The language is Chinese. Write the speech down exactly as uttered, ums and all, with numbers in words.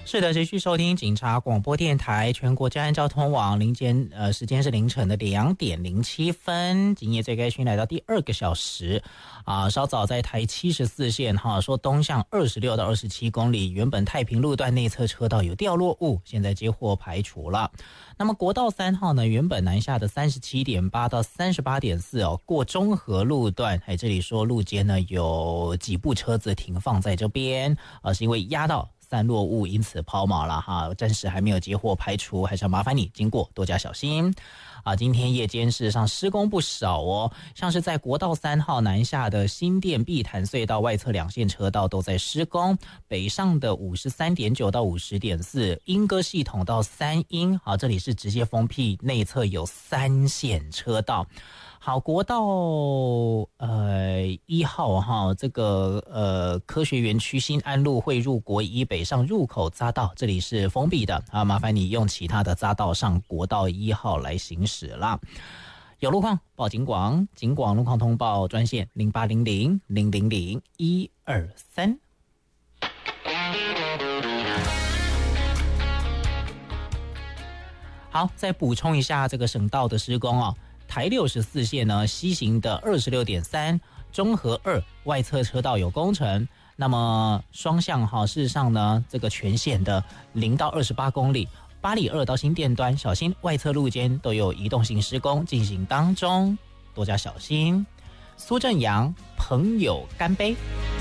是的，持续收听警察广播电台全国治安交通网，凌间呃时间是凌晨的两点零七分，今夜最高讯来到第二个小时啊。稍早在台七十四线哈，说东向二十六到二十七公里，原本太平路段内侧车道有掉落物，现在接获排除了。那么国道三号呢，原本南下的三十七点八到三十八点四哦，过中和路段，哎，这里说路肩呢有几部车子停放在这边，呃，是因为压到散落物，因此抛锚了哈，暂时还没有接获排除，还是要麻烦你经过多加小心啊。今天夜间事实上施工不少哦，像是在国道三号南下的新店碧潭隧道外侧两线车道都在施工，北上的五十三点九到五十点四，莺歌系统到三莺，好，这里是直接封闭，内侧有三线车道。好，国道呃一号哈，这个呃科学园区新安路汇入国一北上入口匝道，这里是封闭的啊，麻烦你用其他的匝道上国道一号来行驶啦。有路况报警广，警广路况通报专线零八零零零零零一二三。好，再补充一下这个省道的施工哦。台六十四线呢，西行的二十六点三，中和二外侧车道有工程，那么双向哈，事实上呢，这个全线的零到二十八公里，八里二到新店端，小心外侧路肩都有移动性施工进行当中，多加小心。苏正阳朋友干杯。